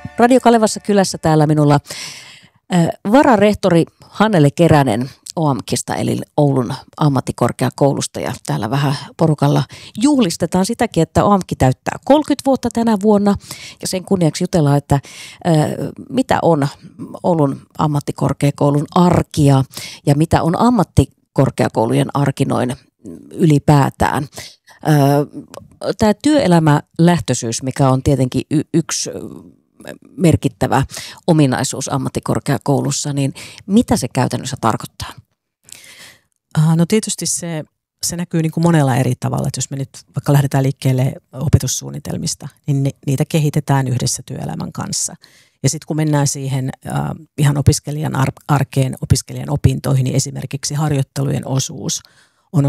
Radio Kalevassa kylässä täällä minulla vararehtori Hannele Keränen OAMKista eli Oulun ammattikorkeakoulusta ja täällä vähän porukalla juhlistetaan sitäkin, että OAMKi täyttää 30 vuotta tänä vuonna ja sen kunniaksi jutellaan, että mitä on Oulun ammattikorkeakoulun arkia ja mitä on ammattikorkeakoulujen arki noin ylipäätään. Tämä työelämälähtöisyys, mikä on tietenkin yksi merkittävä ominaisuus ammattikorkeakoulussa, niin mitä se käytännössä tarkoittaa? No tietysti se näkyy niin kuin monella eri tavalla, että jos me nyt vaikka lähdetään liikkeelle opetussuunnitelmista, niin niitä kehitetään yhdessä työelämän kanssa. Ja sitten kun mennään siihen ihan opiskelijan arkeen, opiskelijan opintoihin, niin esimerkiksi harjoittelujen osuus